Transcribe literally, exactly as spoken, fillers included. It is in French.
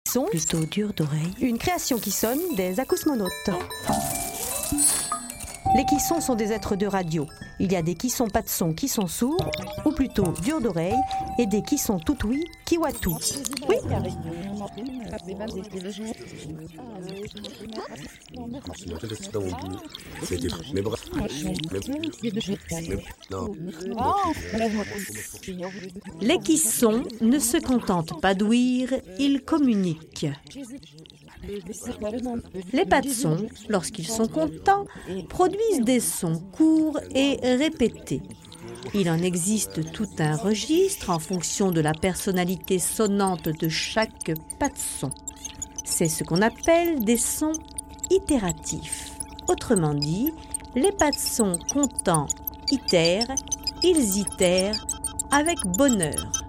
Son, plutôt dur d'oreille. Une création qui sonne des acousmonautes. Les kissons sont des êtres de radio. Il y a des kissons pas de son qui sont sourds, ou plutôt durs d'oreille, et des kissons tout oui qui voient tout. Oui. Les kissons ne se contentent pas d'ouïr, ils communiquent. Les patsons, lorsqu'ils sont contents, produisent des sons courts et répétés. Il en existe tout un registre en fonction de la personnalité sonnante de chaque patson. C'est ce qu'on appelle des sons itératifs. Autrement dit, les patsons contents itèrent, ils itèrent avec bonheur.